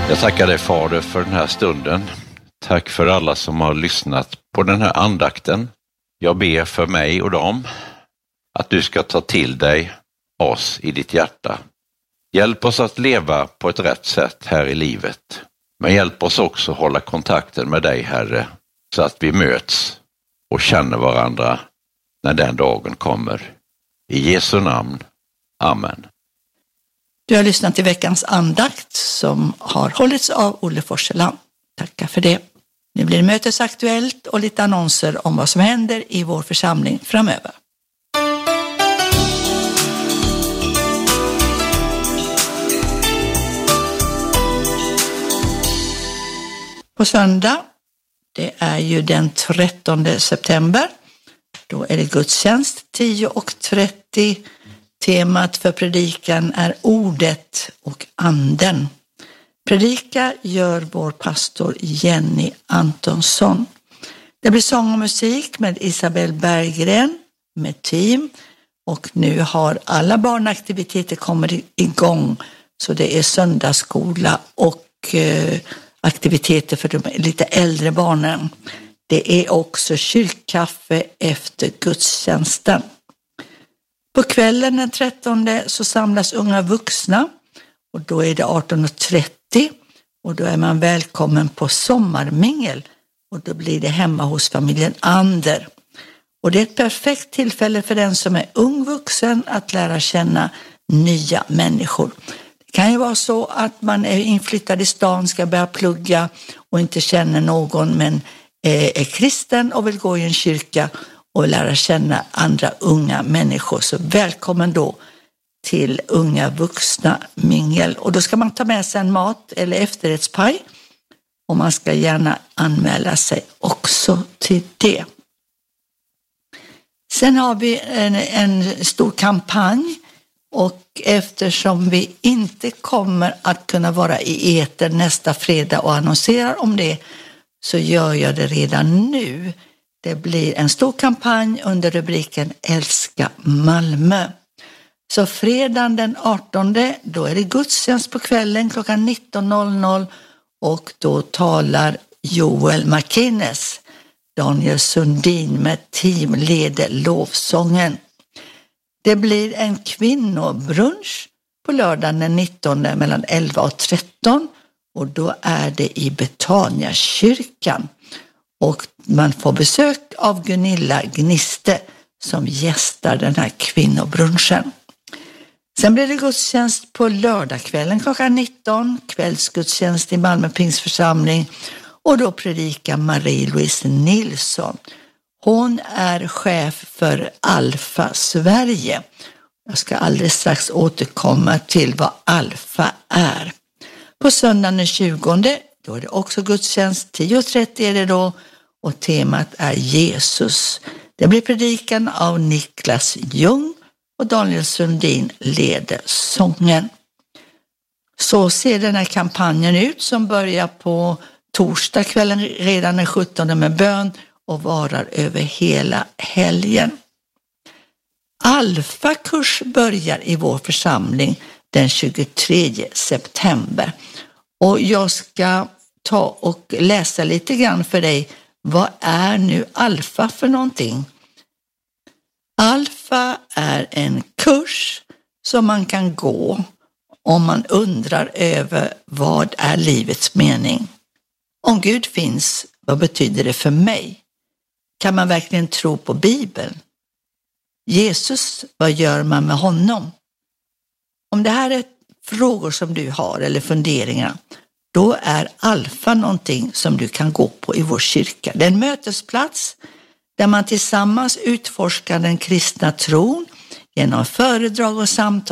Jag tackar dig, Fader, för den här stunden. Tack för alla som har lyssnat på den här andakten. Jag ber för mig och dem att du ska ta till dig oss i ditt hjärta. Hjälp oss att leva på ett rätt sätt här i livet. Men hjälp oss också hålla kontakten med dig, Herre, så att vi möts och känner varandra när den dagen kommer. I Jesu namn. Amen. Du har lyssnat till veckans andakt som har hållits av Olle Forseland. Tackar för det. Nu blir det mötesaktuellt och lite annonser om vad som händer i vår församling framöver. På söndag, det är ju den 13 september, då är det gudstjänst 10:30. Temat för predikan är ordet och anden. Predika gör vår pastor Jenny Antonsson. Det blir sång och musik med Isabel Berggren med team. Och nu har alla barnaktiviteter kommit igång. Så det är söndagsskola och aktiviteter för de lite äldre barnen. Det är också kyrkkaffe efter gudstjänsten. På kvällen den 13 så samlas unga vuxna och då är det 18:30 och då är man välkommen på sommarmingel och då blir det hemma hos familjen Ander. Och det är ett perfekt tillfälle för den som är ung vuxen att lära känna nya människor. Det kan ju vara så att man är inflyttad i stan, ska börja plugga och inte känner någon men är kristen och vill gå i en kyrka och lära känna andra unga människor. Så välkommen då till unga vuxna mingel. Och då ska man ta med sig en mat eller efterrättspaj. Och man ska gärna anmäla sig också till det. Sen har vi en stor kampanj. Och eftersom vi inte kommer att kunna vara i eter nästa fredag och annonserar om det, så gör jag det redan nu. Det blir en stor kampanj under rubriken Älska Malmö. Så fredagen den 18, då är det gudstjänst på kvällen klockan 19:00 och då talar Joel Martinez. Daniel Sundin med team leder lovsången. Det blir en kvinnobrunch på lördagen den 19 mellan 11 och 13 och då är det i Betania kyrkan. Och man får besök av Gunilla Gniste som gästar den här kvinnobrunchen. Sen blir det gudstjänst på lördagskvällen klockan 19, kvällsgudstjänst i Malmö Pingstförsamling och då predikar Marie-Louise Nilsson. Hon är chef för Alfa Sverige. Jag ska alldeles strax återkomma till vad Alfa är. På söndagen den 20, då är det också gudstjänst, 10:30 är det då. Och temat är Jesus. Det blir predikan av Niklas Ljung och Daniel Sundin leder sången. Så ser den här kampanjen ut som börjar på torsdag kvällen redan den 17 med bön och varar över hela helgen. Alfa-kurs börjar i vår församling den 23 september. Och jag ska ta och läsa lite grann för dig. Vad är nu Alfa för någonting? Alfa är en kurs som man kan gå om man undrar över vad är livets mening. Om Gud finns, vad betyder det för mig? Kan man verkligen tro på Bibeln? Jesus, vad gör man med honom? Om det här är frågor som du har eller funderingar, då är Alfa någonting som du kan gå på i vår kyrka. Det är en mötesplats där man tillsammans utforskar den kristna tron genom föredrag och samtal